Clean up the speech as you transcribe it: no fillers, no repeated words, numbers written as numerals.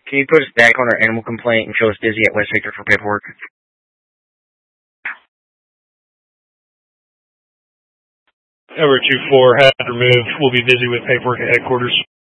Can you put us back on our animal complaint and show us Dizzy at West Victor for paperwork? Over 2-4, have removed. We'll be busy with paperwork at headquarters.